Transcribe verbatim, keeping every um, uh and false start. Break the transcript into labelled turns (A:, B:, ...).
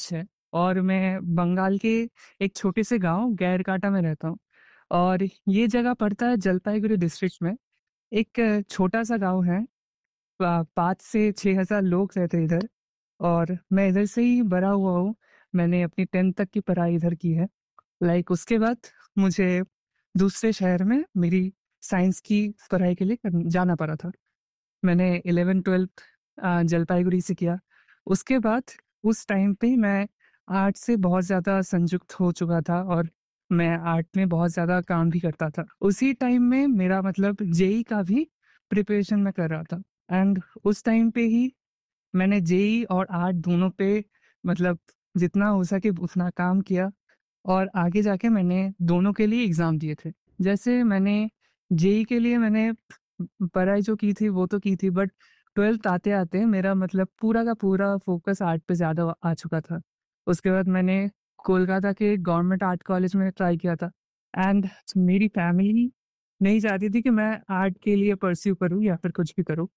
A: College है और मैं बंगाल के एक छोटे से गाँव गैरकाटा में रहता हूँ और ये जगह पड़ता है जलपाईगुड़ी डिस्ट्रिक्ट में। एक छोटा-सा गाँव है। पा पाँच से छह हज़ार लोग रहते हैं इधर और मैं इधर से ही बड़ा हुआ हूँ। मैंने अपनी टेंथ तक की पढ़ाई इधर की है। लाइक उसके बाद मुझे दूसरे शहर में मेरी साइंस की पढ़ाई के लिए करन जाना पड़ा था। मैंने इलेवन-ट्वेल्थ अ, जलपाईगुड़ी से किया। उसके बाद उस टाइम पे मैं आर्ट से बहुत ज़्यादा संयुक्त हो चुका था और मैं आर्ट में बहुत ज़्यादा काम भी करता था। उसी टाइम में मेरा मतलब जेईई का भी प्रिपरेशन मैं कर रहा था एंड उस टाइम पे ही मैंने जेईई और आर्ट दोनों पे मतलब जितना हो सके उतना काम किया और आगे जाके मैंने दोनों के लिए एग्ज़ाम दिए थे। जैसे मैंने जेईई के लिए मैंने पढ़ाई जो की थी वो तो की थी बट ट्वेल्थ आते-आते मेरा मतलब पूरा का पूरा फ़ोकस आर्ट पे ज़्यादा आ चुका था। उसके बाद मैंने कोलकाता के गवर्नमेंट आर्ट कॉलेज में ट्राई किया था एंड मेरी फैमिली नहीं चाहती थी कि मैं आर्ट के लिए परस्यू करूँ या फिर कुछ भी करूँ।